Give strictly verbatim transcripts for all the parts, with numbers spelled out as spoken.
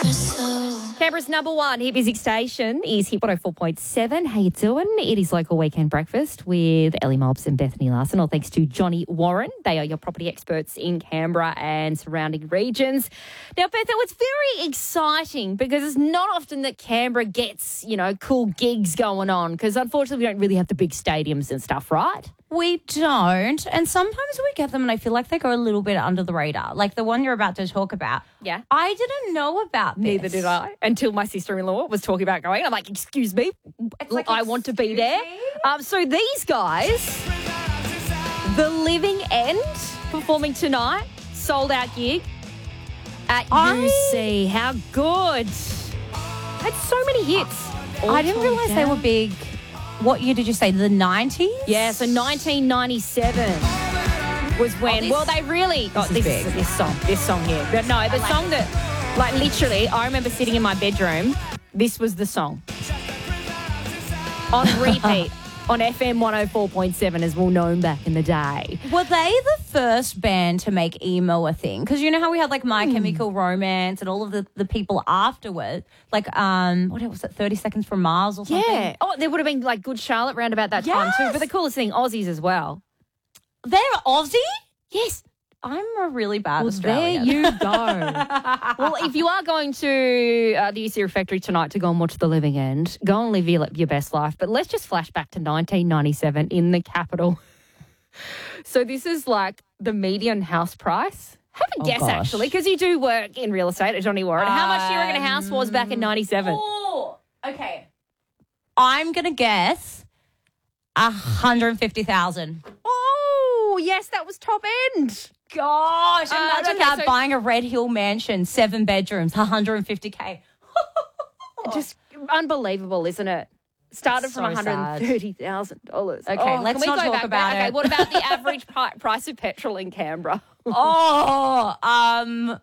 Canberra's number one hit music station is Hit one oh four point seven. How you doing? It is Local Weekend Breakfast with Ellie Mobbs and Bethany Larson. All thanks to Johnny Warren. They are your property experts in Canberra and surrounding regions. Now, Beth, it's very exciting because it's not often that Canberra gets, you know, cool gigs going on because unfortunately we don't really have the big stadiums and stuff, right? We don't. And sometimes we get them and I feel like they go a little bit under the radar. Like the one you're about to talk about. Yeah. I didn't know about this. Neither did I until my sister-in-law was talking about going. I'm like, excuse me, like, I want to be excuse there. me? Um, so these guys, The Living End, performing tonight, sold out gig at I- U C. How good. Had so many hits. I didn't All realise time they down. were big. What year did you say? The nineties? Yeah, so nineteen ninety-seven was when, this- well, they really, oh, this is this, big. this song, this song here. But no, the like song it. that, like literally, I remember sitting in my bedroom, this was the song. On repeat, on F M one oh four point seven, as well known back in the day. Were they the first band to make emo a thing? Because you know how we had like My Chemical Romance and all of the, the people afterwards, like um, what was it, thirty Seconds from Mars or something? Yeah. Oh, there would have been like Good Charlotte round about that time too. Yes. But the coolest thing, Aussies as well. They're Aussie? Yes. I'm a really bad Well, Australian. there you go. Well, if you are going to uh, the U C Refectory tonight to go and watch The Living End, go and live your, your best life. But let's just flash back to nineteen ninety-seven in the capital. So this is like the median house price. Have a Oh, guess, gosh. actually, because you do work in real estate at Johnny Warren. How much do you reckon a house was back in ninety-seven? Oh, okay. I'm going to guess one hundred fifty thousand. Oh, yes, that was top end. Gosh, Uh, imagine okay, that, so- buying a Red Hill mansion, seven bedrooms, one hundred fifty K. Just unbelievable, isn't it? Started So from one hundred thirty thousand dollars. Okay, oh, let's can we not go talk back about there? Okay, it. what about the average pri- price of petrol in Canberra? Oh, um,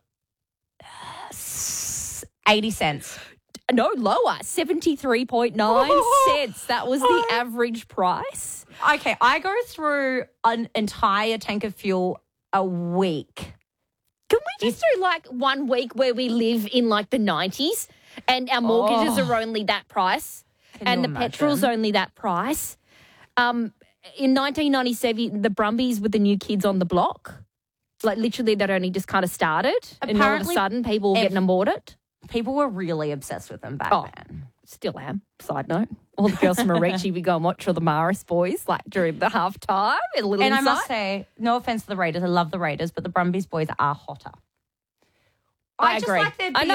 eighty cents. No, lower, seventy-three point nine cents. That was the average price. Okay, I go through an entire tank of fuel a week. Can we just do like one week where we live in like the nineties and our mortgages Oh. are only that price Can and you the petrol's imagine? only that price? Um, in nineteen ninety-seven, the Brumbies were the new kids on the block. Like literally they'd only just kind of started and all of a Apparently, sudden people were ev- getting them ordered. People were really obsessed with them back Oh. then. Still am. Side note. All the girls from Marici would go and watch all the Maris boys like during the half time. A little And insight. I must say, no offense to the Raiders, I love the Raiders, but the Brumbies boys are hotter. I just agree. like their I know